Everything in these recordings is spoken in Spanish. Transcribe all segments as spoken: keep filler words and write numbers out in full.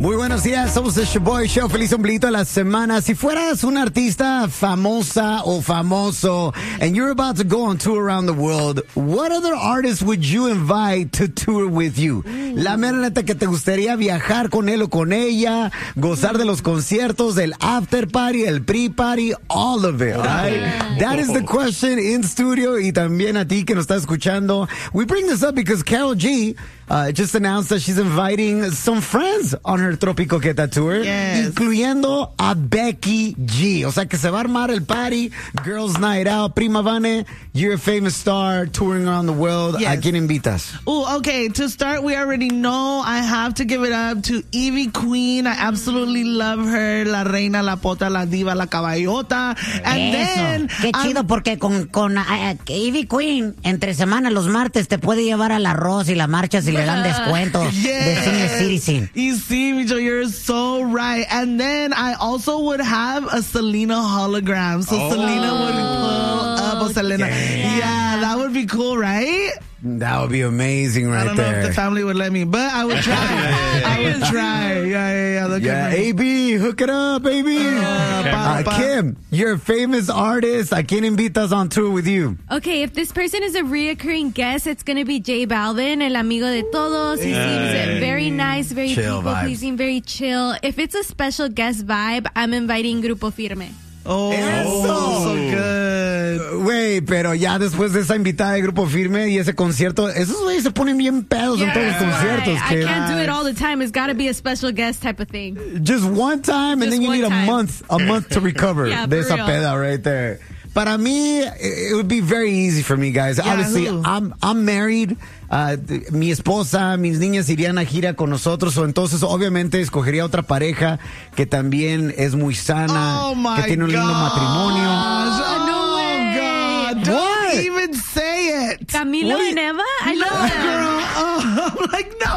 Muy buenos días, somos el Shaboy Show. Feliz ombliguito de la semana. Si fueras una artista famosa o famoso and you're about to go on tour around the world, what other artists would you invite to tour with you? Mm. La mera neta que te gustaría viajar con él o con ella, gozar de los conciertos, del after party, el pre-party, all of it, right? Yeah. That is the question in studio, y también a ti que nos estás escuchando. We bring this up because Karol G Uh, just announced that she's inviting some friends on her Tropico Queta tour, yes. incluyendo a Becky G. O sea que se va a armar el party, Girls Night Out. Prima Vane, you're a famous star touring around the world. Yes. ¿A quién invitas? Oh, okay. To start, we already know I have to give it up to Ivy Queen. I absolutely love her. La reina, la pota, la diva, la caballota. And Eso. then Qué chido, I'm, porque con, con uh, Ivy Queen, entre semana, los martes, te puede llevar al arroz y la marcha si le dan descuento yes. de Senior Citizen. You see, Micho, you're so right. And then I also would have a Selena hologram. So oh. Selena would pull up a Selena. Yeah. yeah, that would be cool, right? That would be amazing right there. I don't know there. if the family would let me, but I would try. I would try. Yeah, yeah, yeah. Yeah, A B, hook it up, A B. Uh, uh, Kim, you're a famous artist. ¿A quién invitas on tour with you? Okay, if this person is a reoccurring guest, it's going to be J Balvin, el amigo de todos. He hey. seems very nice, very chill people-pleasing, very chill. If it's a special guest vibe, I'm inviting Grupo Firme. Oh, Eso. so good. Güey, pero ya después de esa invitada de Grupo Firme y ese concierto, esos güeyes se ponen bien pedos yeah, en todos los conciertos. I, I can't do it all the time. It's got to be a special guest type of thing. Just one time, Just and then you need time. a month, a month to recover yeah, de esa real. peda right there. Para mí, it would be very easy for me, guys. Yeah, Obviously, who? I'm I'm married. Uh, mi esposa, mis niñas irían a gira con nosotros, o entonces obviamente escogería otra pareja que también es muy sana, oh my que tiene un lindo gosh. matrimonio. Oh, no way. God, don't What? even say it. Camilo and Eva? I no, love them. girl. Oh, I'm like, no,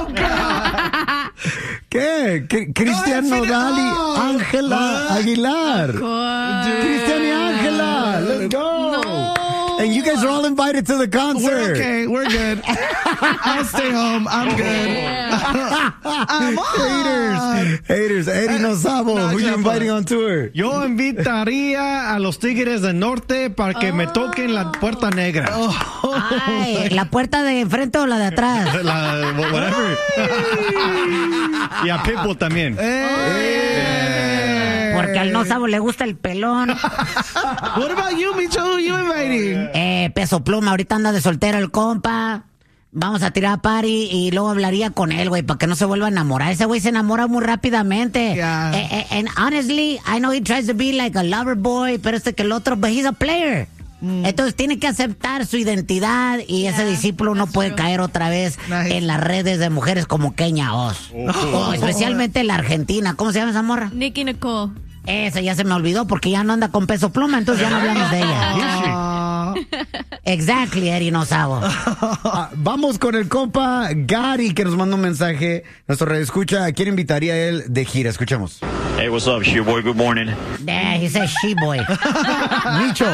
girl. ¿Qué? ¿Qué? Cristian No, Nodal y oh. Ángela Aguilar. Cristian y Ángela. Let's go. No. And you guys are all invited to the concert. We're okay. We're good. I'll stay home. I'm good. I'm Haters. Haters. Eddie no sabo. No, Who you Chapo. inviting on tour? Yo invitaría a los Tigres del Norte para que oh. me toquen la puerta negra. Oh. Ay, ¿la puerta de enfrente o la de atrás? La, whatever. Y a Pitbull también. Porque al no sabo le gusta el pelón. What about you, Micho? Who you inviting? Eh, Peso Pluma, ahorita anda de soltero el compa. Vamos a tirar a party y luego hablaría con él, güey, para que no se vuelva a enamorar. Ese güey se enamora muy rápidamente. Yeah. Eh, eh, and honestly, I know he tries to be like a lover boy, pero este que el otro, but he's a player. Mm. Entonces tiene que aceptar su identidad y yeah, ese discípulo no puede true. caer otra vez nice. en las redes de mujeres como Kenia Oz. Oh. Oh, especialmente la Argentina. ¿Cómo se llama esa morra? Nicki Nicole. Esa ya se me olvidó porque ya no anda con Peso Pluma, entonces ya no hablamos de ella. Exactly, Eddie no sabo. Uh, vamos con el compa Gary que nos manda un mensaje. Nuestro radio escucha. ¿A quién invitaría a él de gira? Escuchemos. Hey, what's up, she-boy? Good morning. Yeah, he says she-boy. Micho.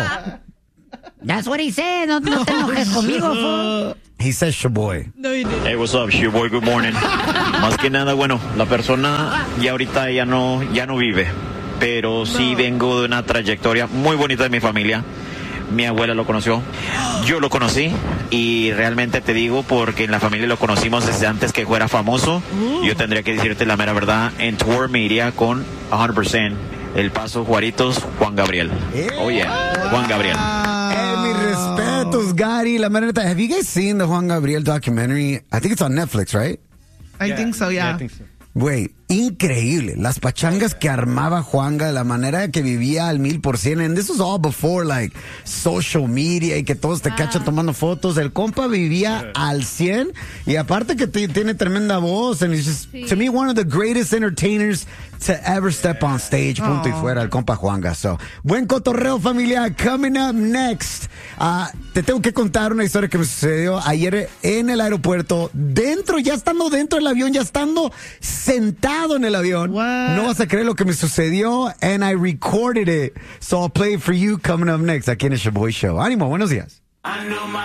That's what he said. No, no te enojes conmigo, fool. He says Shaboy. No, you didn't. Hey, what's up, she-boy? Good morning. Más que nada, bueno, la persona ya ahorita ya no, ya no vive. Pero sí vengo de una trayectoria muy bonita de mi familia. Mi abuela lo conoció, yo lo conocí y realmente te digo porque en la familia lo conocimos desde antes que fuera famoso. Yo tendría que decirte la mera verdad, en tour me iría con cien por ciento El Paso Juaritos, Juan Gabriel. Oh yeah, Juan Gabriel. Eh, mis respetos, Gary. La mera neta, have you guys seen the Juan Gabriel documentary? I think it's on Netflix, right? I yeah. think so, yeah. yeah I think so. Güey, increíble. Las pachangas que armaba Juanga, la manera que vivía al mil por cien. And this was all before, like, social media y que todos te wow. cachan tomando fotos. El compa vivía yeah. al cien. Y aparte que t- tiene tremenda voz. And he's just, sí. to me, one of the greatest entertainers to ever step on stage. Punto oh. y fuera, el compa Juanga. So, buen cotorreo, familia. Coming up next. Uh, te tengo que contar una historia que me sucedió ayer en el aeropuerto. Dentro, ya estando dentro del avión, ya estando sentado en el avión. What? No vas a creer lo que me sucedió. And I recorded it. So I'll play it for you coming up next aquí en el Shaboy Show. Ánimo, buenos días.